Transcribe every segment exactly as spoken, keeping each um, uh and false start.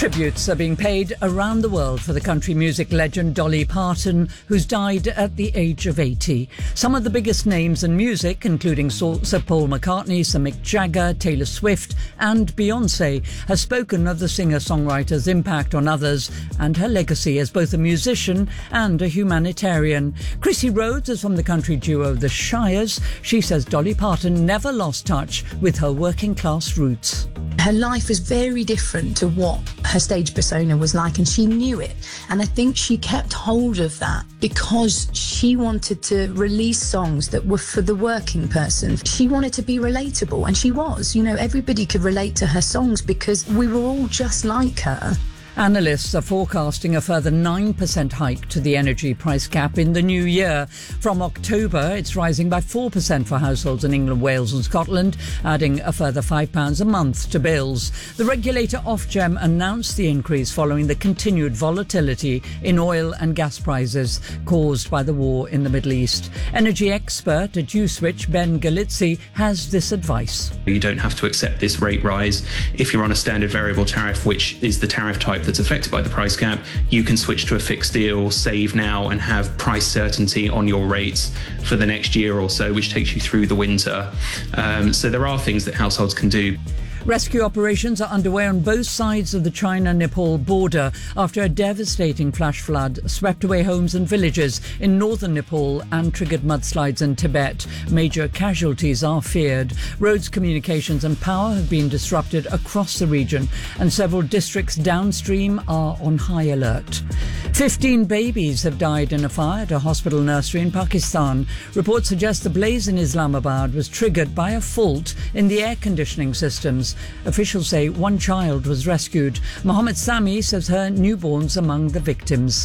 Tributes are being paid around the world for the country music legend Dolly Parton, who's died at the age of eighty. Some of the biggest names in music, including Sir Paul McCartney, Sir Mick Jagger, Taylor Swift and Beyoncé, have spoken of the singer-songwriter's impact on others and her legacy as both a musician and a humanitarian. Chrissy Rhodes is from the country duo The Shires. She says Dolly Parton never lost touch with her working-class roots. Her life was very different to what her stage persona was like, and she knew it. And I think she kept hold of that because she wanted to release songs that were for the working person. She wanted to be relatable, and she was. You know, everybody could relate to her songs because we were all just like her. Analysts are forecasting a further nine percent hike to the energy price cap in the new year. From October, it's rising by four percent for households in England, Wales and Scotland, adding a further five pounds a month to bills. The regulator Ofgem announced the increase following the continued volatility in oil and gas prices caused by the war in the Middle East. Energy expert at Uswitch, Ben Galizzi, has this advice. You don't have to accept this rate rise. If you're on a standard variable tariff, which is the tariff type that's affected by the price cap, you can switch to a fixed deal, save now and have price certainty on your rates for the next year or so, which takes you through the winter. Um, so there are things that households can do. Rescue operations are underway on both sides of the China-Nepal border after a devastating flash flood swept away homes and villages in northern Nepal and triggered mudslides in Tibet. Major casualties are feared. Roads, communications and power have been disrupted across the region, and several districts downstream are on high alert. Fifteen babies have died in a fire at a hospital nursery in Pakistan. Reports suggest the blaze in Islamabad was triggered by a fault in the air conditioning systems. Officials say one child was rescued. Mohammed Sami says her newborn's among the victims.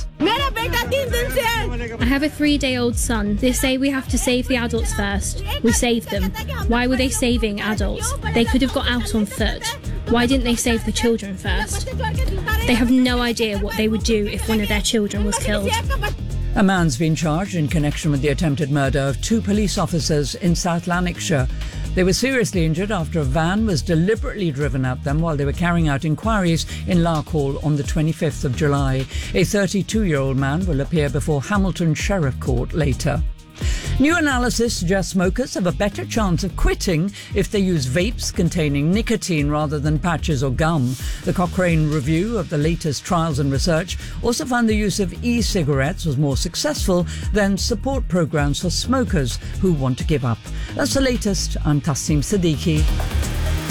I have a three-day-old son. They say we have to save the adults first. We saved them. Why were they saving adults? They could have got out on foot. Why didn't they save the children first? They have no idea what they would do if one of their children was killed. A man's been charged in connection with the attempted murder of two police officers in South Lanarkshire. They were seriously injured after a van was deliberately driven at them while they were carrying out inquiries in Larkhall on the twenty-fifth of July. A thirty-two-year-old man will appear before Hamilton Sheriff Court later. New analysis suggests smokers have a better chance of quitting if they use vapes containing nicotine rather than patches or gum. The Cochrane review of the latest trials and research also found the use of e-cigarettes was more successful than support programs for smokers who want to give up. That's the latest. I'm Tasneem Siddiqui.